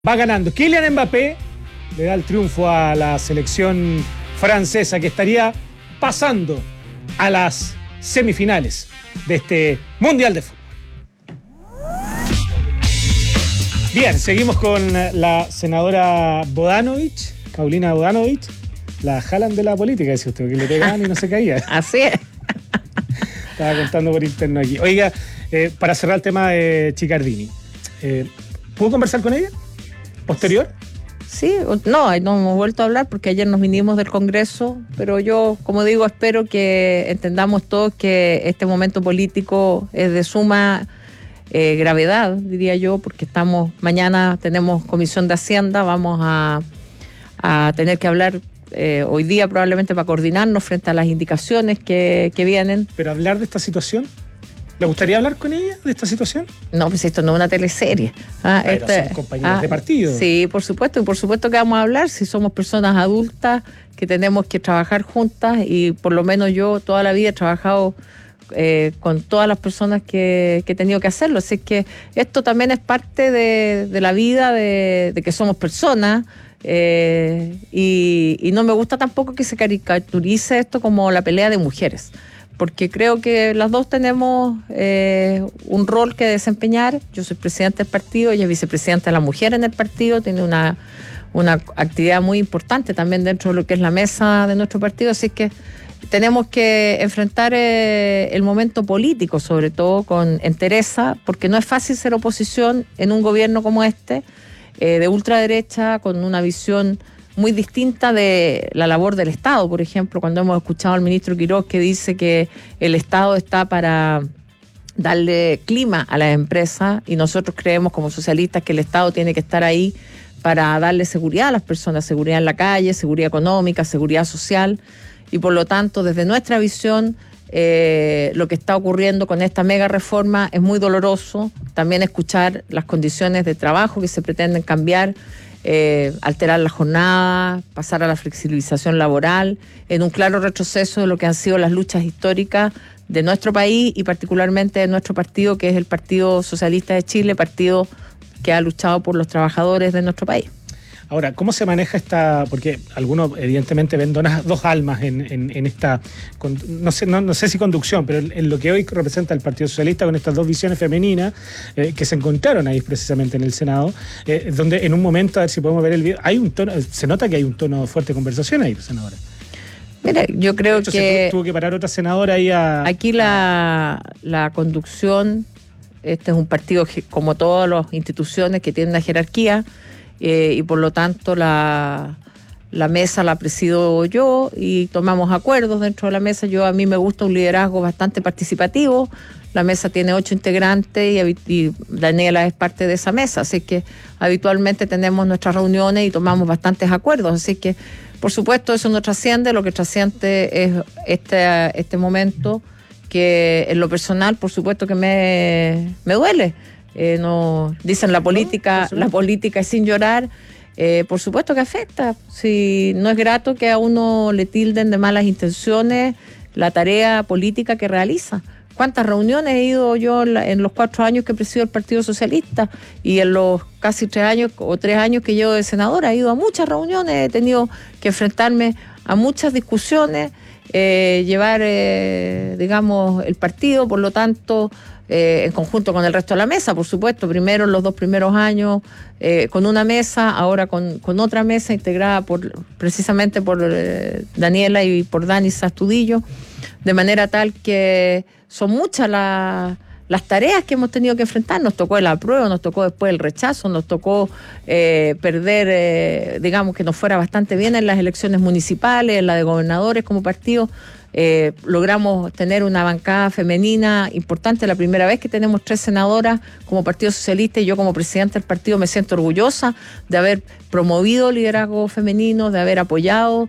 Va ganando. Kylian Mbappé le da el triunfo a la selección francesa, que estaría pasando a las semifinales de este Mundial de Fútbol. Bien, seguimos con la senadora Bodanovich, Paulina Bodanovich, la Haaland de la política, decía usted, que le pegaban y no se caía. Así es. Estaba contando por interno aquí. Oiga, para cerrar el tema de Chiccardini, ¿pudo conversar con ella? ¿Posterior? Sí, no hemos vuelto a hablar porque ayer nos vinimos del Congreso, pero yo, como digo, espero que entendamos todos que este momento político es de suma gravedad, diría yo, porque mañana tenemos Comisión de Hacienda, vamos a tener que hablar hoy día probablemente para coordinarnos frente a las indicaciones que vienen. ¿Pero hablar de esta situación? ¿Le gustaría hablar con ella de esta situación? No, pues esto no es una teleserie. Pero son compañeros de partido. Sí, por supuesto, y por supuesto que vamos a hablar si somos personas adultas que tenemos que trabajar juntas, y por lo menos yo toda la vida he trabajado con todas las personas que he tenido que hacerlo. Así que esto también es parte de la vida, de que somos personas. Y no me gusta tampoco que se caricaturice esto como la pelea de mujeres, porque creo que las dos tenemos un rol que desempeñar. Yo soy presidenta del partido, ella es vicepresidenta de la mujer en el partido, tiene una actividad muy importante también dentro de lo que es la mesa de nuestro partido, así que tenemos que enfrentar el momento político, sobre todo con entereza, porque no es fácil ser oposición en un gobierno como este, de ultraderecha, con una visión muy distinta de la labor del Estado. Por ejemplo, cuando hemos escuchado al ministro Quiroz que dice que el Estado está para darle clima a las empresas, y nosotros creemos como socialistas que el Estado tiene que estar ahí para darle seguridad a las personas, seguridad en la calle, seguridad económica, seguridad social, y por lo tanto desde nuestra visión lo que está ocurriendo con esta mega reforma es muy doloroso. También escuchar las condiciones de trabajo que se pretenden cambiar, alterar la jornada, pasar a la flexibilización laboral, en un claro retroceso de lo que han sido las luchas históricas de nuestro país y particularmente de nuestro partido, que es el Partido Socialista de Chile, partido que ha luchado por los trabajadores de nuestro país. Ahora, ¿cómo se maneja esta? Porque algunos evidentemente ven dos almas en esta, no sé si conducción, pero en lo que hoy representa el Partido Socialista, con estas dos visiones femeninas que se encontraron ahí precisamente en el Senado, donde en un momento, a ver si podemos ver el video, hay un tono, se nota que hay un tono de fuerte conversación ahí, senadora. Mira, yo creo de hecho, que tuvo que parar otra senadora ahí a... Aquí la conducción, este es un partido como todas las instituciones que tienen una jerarquía, y por lo tanto la mesa la presido yo y tomamos acuerdos dentro de la mesa. A mí me gusta un liderazgo bastante participativo. La mesa tiene 8 integrantes y Daniela es parte de esa mesa, así que habitualmente tenemos nuestras reuniones y tomamos bastantes acuerdos, así que por supuesto eso no trasciende. Lo que trasciende es este momento, que en lo personal por supuesto que me duele. No dicen la política es sin llorar. Por supuesto que afecta. Si no es grato que a uno le tilden de malas intenciones la tarea política que realiza. ¿Cuántas reuniones he ido yo en los 4 años que presido el Partido Socialista, y en los casi 3 años que llevo de senadora? He ido a muchas reuniones, he tenido que enfrentarme a muchas discusiones, llevar digamos el partido, por lo tanto en conjunto con el resto de la mesa, por supuesto, primero los 2 primeros años con una mesa, ahora con otra mesa integrada precisamente por Daniela y por Dani Sastudillo, de manera tal que son muchas las tareas que hemos tenido que enfrentar. Nos tocó el apruebo, nos tocó después el rechazo, nos tocó perder, digamos que nos fuera bastante bien en las elecciones municipales, en la de gobernadores como partido. Logramos tener una bancada femenina importante, la primera vez que tenemos 3 senadoras como Partido Socialista, y yo como presidenta del partido me siento orgullosa de haber promovido liderazgo femenino, de haber apoyado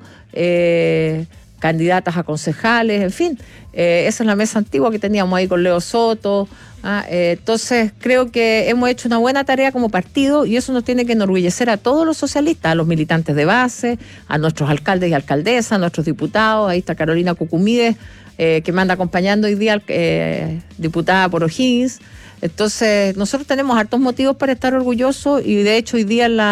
candidatas a concejales, en fin, esa es la mesa antigua que teníamos ahí con Leo Soto. Entonces creo que hemos hecho una buena tarea como partido, y eso nos tiene que enorgullecer a todos los socialistas, a los militantes de base, a nuestros alcaldes y alcaldesas, a nuestros diputados. Ahí está Carolina Cucumídez, que me anda acompañando hoy día, diputada por O'Higgins. Entonces, nosotros tenemos hartos motivos para estar orgullosos y de hecho hoy día